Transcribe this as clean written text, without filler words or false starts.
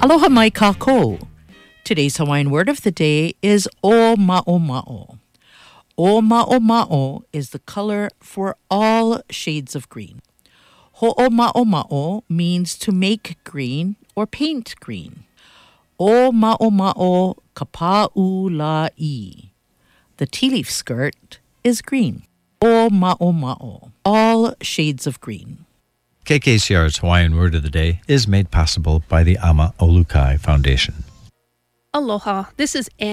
Aloha mai kako. Today's Hawaiian word of the day is o ma'o ma'o. O ma'o ma'o is the color for all shades of green. Ho'o ma'o ma'o means to make green or paint green. O ma'o ma'o kapa'u la'i. The tea leaf skirt is green. O ma'o ma'o, all shades of green. KKCR's Hawaiian Word of the Day is made possible by the Ama Olukai Foundation. Aloha, this is Anne.